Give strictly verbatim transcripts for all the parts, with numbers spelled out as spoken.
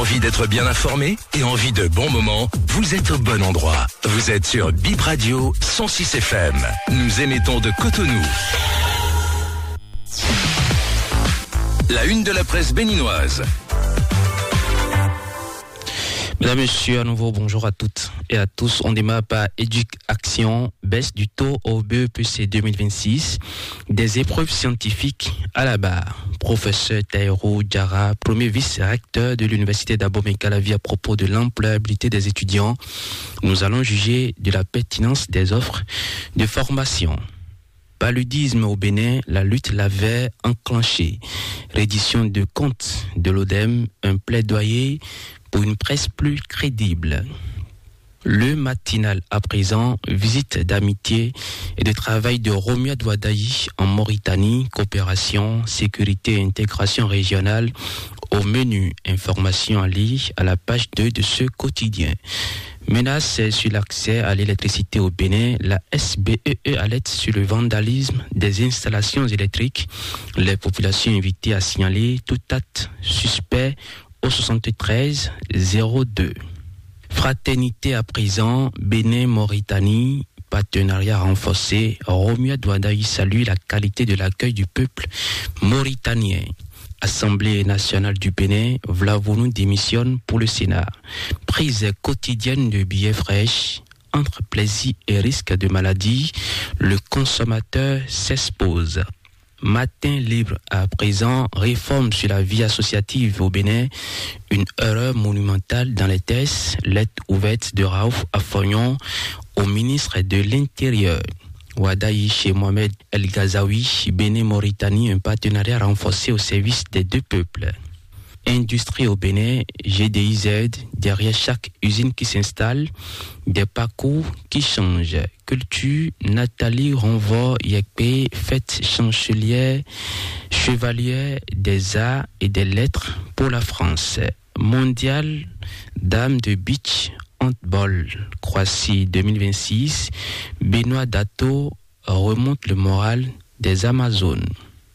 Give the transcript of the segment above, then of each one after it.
Envie d'être bien informé et envie de bons moments? Vous êtes au bon endroit. Vous êtes sur Bip Radio cent six F M. Nous émettons de Cotonou. La une de la presse béninoise. Mesdames, Messieurs, à nouveau, bonjour à toutes et à tous. On démarre par Éduc-Action, baisse du taux au B E P C deux mille vingt-six, des épreuves scientifiques à la barre. Professeur Taïro Diarra, premier vice-recteur de l'Université d'Abomey-Calavi, à propos de l'employabilité des étudiants. Nous allons juger de la pertinence des offres de formation. Paludisme au Bénin, la lutte l'avait enclenché. Reddition de comptes de l'Odem, un plaidoyer pour une presse plus crédible. Le matinal à présent, visite d'amitié et de travail de Romia Douadaï en Mauritanie, coopération, sécurité et intégration régionale. Au menu, information à lire à la page deux de ce quotidien. Menace sur l'accès à l'électricité au Bénin, la S B E E alerte sur le vandalisme des installations électriques. Les populations invitées à signaler tout acte suspect au soixante-treize zéro deux. Fraternité à présent, Bénin-Mauritanie, partenariat renforcé. Romia Douadaï salue la qualité de l'accueil du peuple mauritanien. Assemblée nationale du Bénin, Vlavonou démissionne pour le Sénat. Prise quotidienne de billets fraîches. Entre plaisir et risque de maladie, le consommateur s'expose. Matin libre à présent, réforme sur la vie associative au Bénin, une erreur monumentale dans les tests, lettre ouverte de Raouf Afognon au ministre de l'Intérieur. Ouadaï chez Mohamed El Ghazaoui, Bénin-Mauritanie, un partenariat renforcé au service des deux peuples. Industrie au Bénin, G D I Z, derrière chaque usine qui s'installe, des parcours qui changent. Culture, Nathalie Ronvor Yekpe, fête chancelière, chevalière des arts et des lettres pour la France. Mondial, dame de beach, handball, Croatie deux mille vingt-six, Benoît Dato remonte le moral des Amazones.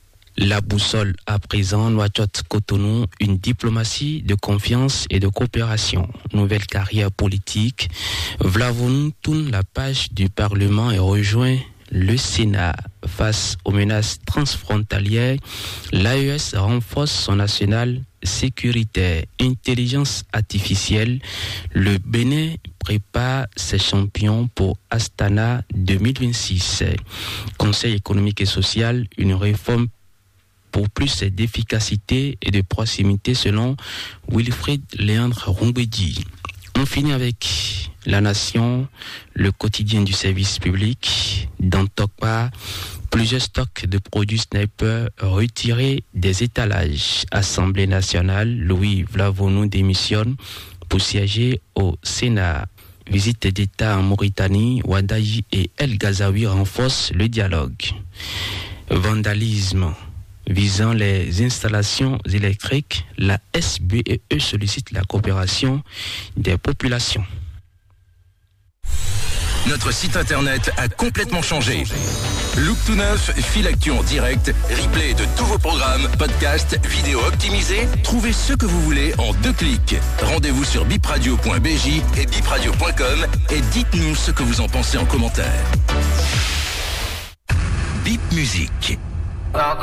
La boussole à présent, Nouakchott Cotonou, une diplomatie de confiance et de coopération. Nouvelle carrière politique. Vlavonou tourne la page du Parlement et rejoint le Sénat. Face aux menaces transfrontalières, l'A E S renforce son arsenal sécuritaire. Intelligence artificielle, le Bénin prépare ses champions pour Astana deux mille vingt-six. Conseil économique et social, une réforme pour plus d'efficacité et de proximité selon Wilfried Léandre Rongbedi. On finit avec La Nation, le quotidien du service public. Dans Tokpa, plusieurs stocks de produits Sniper retirés des étalages. Assemblée nationale, Louis Vlavonou démissionne pour siéger au Sénat. Visite d'État en Mauritanie, Ouadaï et El Ghazaoui renforcent le dialogue. Vandalisme visant les installations électriques, la S B E E sollicite la coopération des populations. Notre site internet a complètement changé. Look tout neuf, fil actu en direct, replay de tous vos programmes, podcasts, vidéos optimisées. Trouvez ce que vous voulez en deux clics. Rendez-vous sur bipradio point b j et bipradio point com et dites-nous ce que vous en pensez en commentaire. Bip Musique.